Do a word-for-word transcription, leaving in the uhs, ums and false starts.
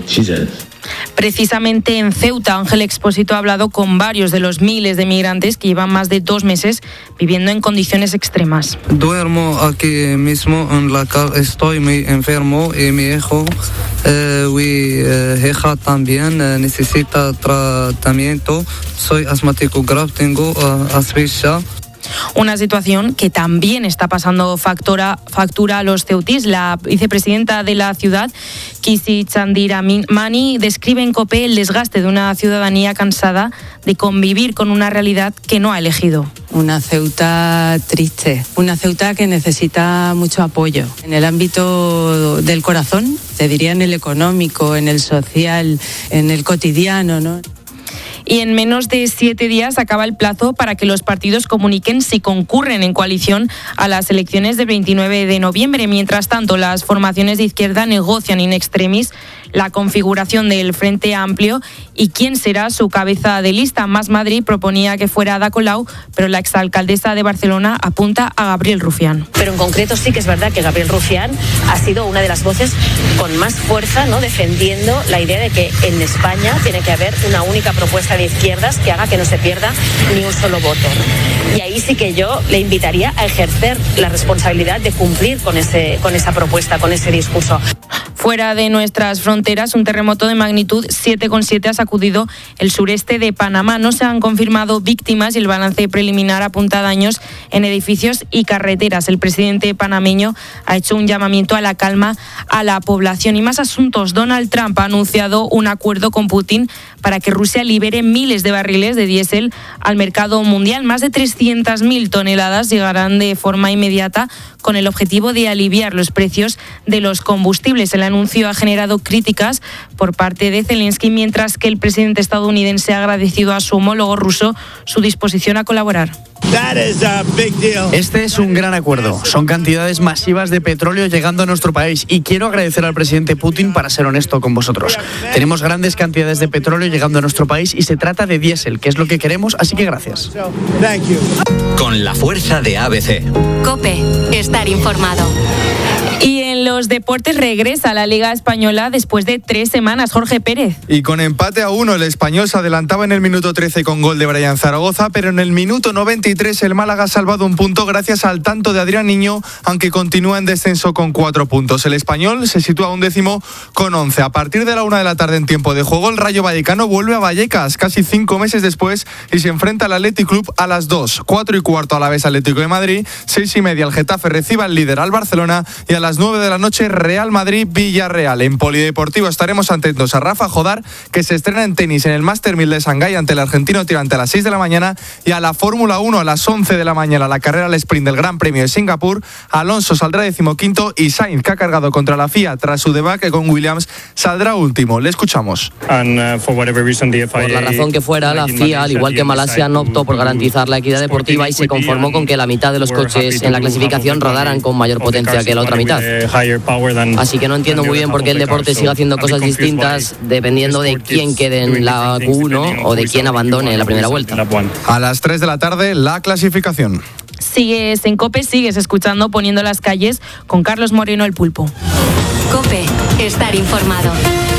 Precisamente en Ceuta, Ángel Expósito ha hablado con varios de los miles de migrantes que llevan más de dos meses viviendo en condiciones extremas. Duermo aquí mismo en la casa, estoy muy enfermo y mi hijo, eh, mi eh, hija también eh, necesita tratamiento. Soy asmático grave, tengo uh, asfixia. Una situación que también está pasando factura, factura a los ceutíes. La vicepresidenta de la ciudad, Kisi Chandiramani, describe en COPE el desgaste de una ciudadanía cansada de convivir con una realidad que no ha elegido. Una Ceuta triste, una Ceuta que necesita mucho apoyo en el ámbito del corazón, te diría en el económico, en el social, en el cotidiano, ¿no? Y en menos de siete días acaba el plazo para que los partidos comuniquen si concurren en coalición a las elecciones del veintinueve de noviembre. Mientras tanto, las formaciones de izquierda negocian in extremis la configuración del Frente Amplio y quién será su cabeza de lista. Más Madrid proponía que fuera Ada Colau, pero la exalcaldesa de Barcelona apunta a Gabriel Rufián. Pero en concreto sí que es verdad que Gabriel Rufián ha sido una de las voces con más fuerza, ¿no?, defendiendo la idea de que en España tiene que haber una única propuesta de izquierdas que haga que no se pierda ni un solo voto. Y ahí sí que yo le invitaría a ejercer la responsabilidad de cumplir con, ese, con esa propuesta, con ese discurso. Fuera de nuestras fronteras, un terremoto de magnitud siete coma siete ha sacudido el sureste de Panamá. No se han confirmado víctimas y el balance preliminar apunta a daños en edificios y carreteras. El presidente panameño ha hecho un llamamiento a la calma a la población. Y más asuntos. Donald Trump ha anunciado un acuerdo con Putin para que Rusia libere miles de barriles de diésel al mercado mundial. Más de trescientas mil toneladas llegarán de forma inmediata con el objetivo de aliviar los precios de los combustibles. El anuncio ha generado críticas por parte de Zelensky, mientras que el presidente estadounidense ha agradecido a su homólogo ruso su disposición a colaborar. Este es un gran acuerdo. Son cantidades masivas de petróleo llegando a nuestro país y quiero agradecer al presidente Putin para ser honesto con vosotros. Tenemos grandes cantidades de petróleo llegando a nuestro país y se trata de diésel, que es lo que queremos, así que gracias. Con la fuerza de A B C. COPE, estar informado. Y en los deportes regresa a la Liga Española después de tres semanas. Jorge Pérez. Y con empate a uno, el Español se adelantaba en el minuto trece con gol de Brian Zaragoza, pero en el minuto noventa y tres el Málaga ha salvado un punto gracias al tanto de Adrián Niño, aunque continúa en descenso con cuatro puntos. El Español se sitúa un décimo con once. A partir de la una de la tarde en tiempo de juego, el Rayo Vallecano vuelve a Vallecas casi cinco meses después y se enfrenta al Athletic Club a las dos. Cuatro y cuarto a la vez Atlético de Madrid, seis y media el Getafe recibe al líder al Barcelona y a las nueve de la noche Real Madrid-Villarreal. En Polideportivo estaremos atentos a Rafa Jodar, que se estrena en tenis en el Master mil de Shanghái ante el argentino tirante a las seis de la mañana, y a la Fórmula uno a las once de la mañana, la carrera al sprint del Gran Premio de Singapur. Alonso saldrá decimoquinto y Sainz, que ha cargado contra la F I A tras su debacle con Williams, saldrá último. Le escuchamos. Por la razón que fuera, la F I A, al igual que Malasia, no optó por garantizar la equidad deportiva y se conformó con que la mitad de los coches en la clasificación rodaran con mayor potencia que la otra mitad. Así que no entiendo muy bien por qué el deporte sigue haciendo cosas distintas dependiendo de quién quede en la Q uno o de quién abandone la primera vuelta. A las tres de la tarde, la clasificación. Sigues en COPE, sigues escuchando Poniendo las calles con Carlos Moreno el Pulpo. COPE, estar informado.